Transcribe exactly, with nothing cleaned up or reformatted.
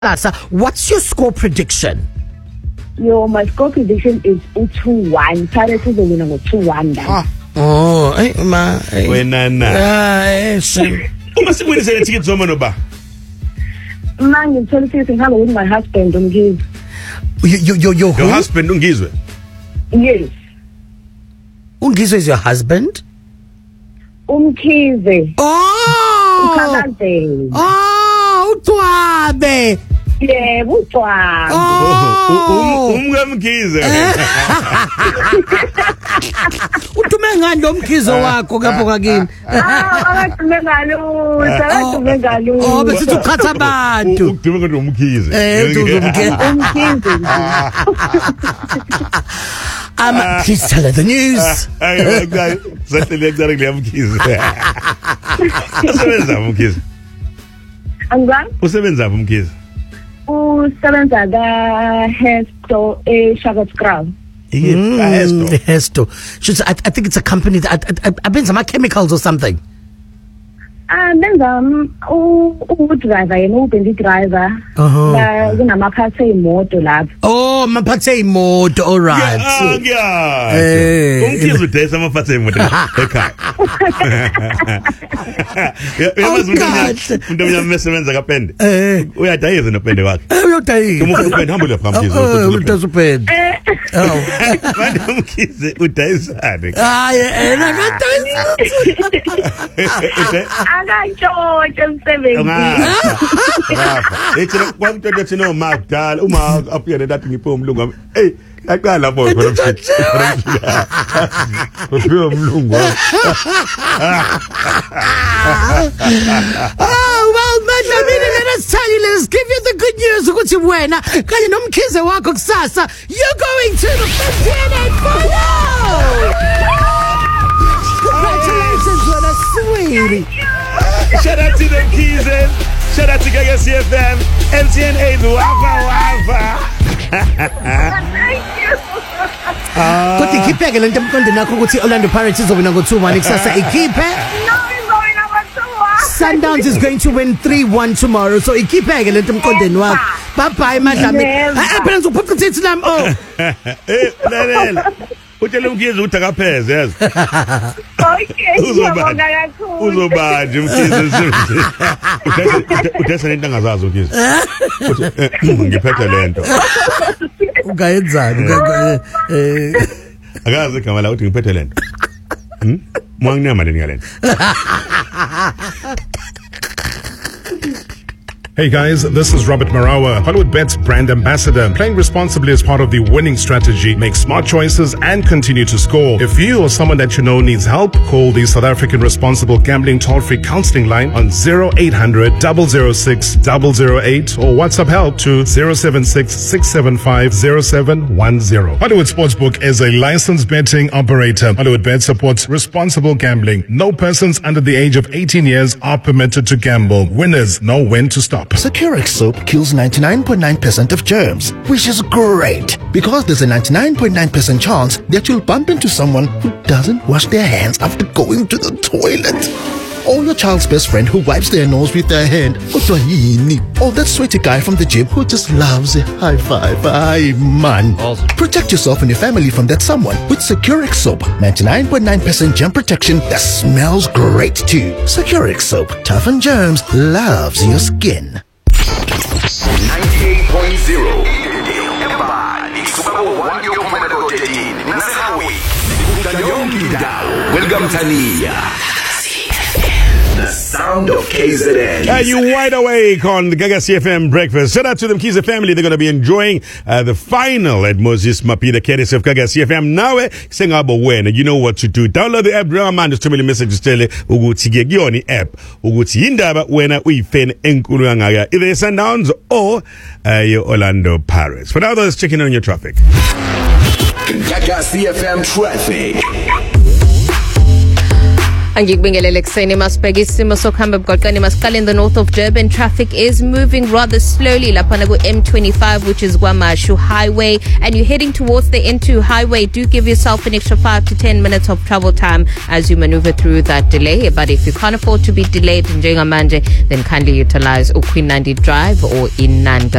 Lasa, what's your score prediction? Yo, my score prediction is two one. Pirates will win two one. Ah. Oh, eh, ma. Wenana. Ah, eh, shame. Uma sibuyisele tickets zoma no ba? Man, you tell me ngihamba with my husband Ungizwe. You, you, you, you, Your husband Ungizwe? Yes. Ungizwe is your husband? Umkhize. Oh! Ukhalaze. Oh, uTwabe. Yeah, uTwabe. Oh! Umkhize. Utume ngani lo mkhizo wakho kapho kakini? Ah, akathume ngalo, akathume ngalo. Oh, bese ukhatha abantu. Udume ngani umkhize. Eh, umkhize. Umkhize. Um, please tell her the news. Hayi, hayi, zahlele ekuzana kule umkhize. Usebenza umkhize. Angwa? Usebenza umkhize. Usebenza ka Hesto e Shakatskraal. Mm, Hesto. She's, I, I think it's a company that I, I, I been some chemicals or something. Ah, benza u driver yena ubendi driver. La kunamaphathe imoto lapha. Oh, maphathe imoto, all right. Ah, yeah. Eh. Umkhize udayisa amaphathe imoto ekhaya. Yamazi umuntu omnyama esebenza kaPende. Eh. Uyadayisa noPende wakhe. Eh, uyadayisa. Umukhulu uPende hamba lapha Mkhize. Oh, utazo uPende. Oh. Manje Mkhize udayisane. Ah, yena kadayisa. Akantshontshe emsebenzini. Ethi kwamntodo ethi no Magdala uma apuyene lathi ngiphe umlungu wami. Hey, yaqala lapho khona mfethu. Uphe umlungu wami. Oh, well, Madlamini, let us tell you, let's give you the good news ukuthi wena kanye nomkhize wakho kusasa, you're going to the fifty-eight final. Congratulations, wena sweetie. Shout out to the Mkhize. Shout out to Gaga C F M. M T N A Wava Wava. Thank you. Kodwa ikhiphe ke lento emqondweni nakho ukuthi Orlando Pirates izowina ngo two one kusasa ikhiphe. No, it's going over two one. Sundowns is going to win three one tomorrow. So ikhiphe ke lento emqondweni wakho. Bye bye Madlamini. Ah, phela ngizophupha ukuthi nami oh. Eh, lalela. Utshela Mkhize ukuthi akapheze yazi. Okay, ngiyabonga kakhulu. Uzobanje Mkhize. Udesa lento angazazi Mkhize. Ngiphethe lento. Ungayenzani eh akazi igama la uthi ngiphethe lento. Hm? Mwanginyama leni ngalento. Hey guys, this is Robert Marawa, HollywoodBets brand ambassador. Playing responsibly is part of the winning strategy. Make smart choices and continue to score. If you or someone that you know needs help, call the South African Responsible Gambling Toll-Free Counseling Line on zero eight hundred, zero zero six, zero zero eight or WhatsApp help to zero seven six, six seven five, zero seven one zero. Hollywood Sportsbook is a licensed betting operator. HollywoodBet supports responsible gambling. No persons under the age of eighteen years are permitted to gamble. Winners know when to stop. Securex soap kills ninety-nine point nine percent of germs, which is great because there's a ninety-nine point nine percent chance that you'll bump into someone who doesn't wash their hands after going to the toilet. Or your child's best friend who wipes their nose with their hand. Or that sweaty guy from the gym who just loves a high five. Aye, man. Protect yourself and your family from that someone with Securex soap. ninety-nine point nine percent germ protection that smells great too. Securex soap. Toughen germs. Loves your skin. ninety-eight point zero. Welcome Tania. The sound of K Z N. Are you wide awake on the Gaga C F M breakfast? Shout out to the Mkhize family. They're going to be enjoying uh, the final at Moses Mapida courtesy of Gaga C F M. Now, saying about when you know what to do. Download the app. Drama just too many messages. Tell you uguti gioni app. Uguti indaba when we fen enkuluangaya. Either Sundowns or uh, your Orlando Pirates. For now, let's check in on your traffic. Gaga C F M traffic. Angikubingelele kuseni masibheka isimo sokuhamba emgwaqeni masiqale in the north of Durban. Traffic is moving rather slowly lapha ku M twenty-five, which is KwaMashu Highway, and you're heading towards the N two highway. Do give yourself an extra five to ten minutes of travel time as you maneuver through that delay. But if you can't afford to be delayed in njengamanje, then kindly utilize uQueen Nandi Drive or Inanda.